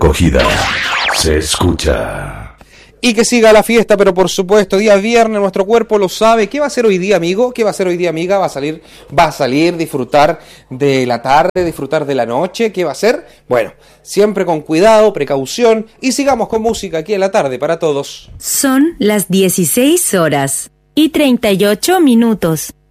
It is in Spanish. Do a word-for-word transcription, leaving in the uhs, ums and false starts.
acogida. Se escucha. Y que siga la fiesta, pero por supuesto, día viernes, nuestro cuerpo lo sabe. ¿Qué va a hacer hoy día, amigo? ¿Qué va a hacer hoy día, amiga? ¿Va a salir, va a salir, disfrutar de la tarde, disfrutar de la noche? ¿Qué va a hacer? Bueno, siempre con cuidado, precaución y sigamos con música aquí en la tarde para todos. Son las dieciséis horas y treinta y ocho minutos.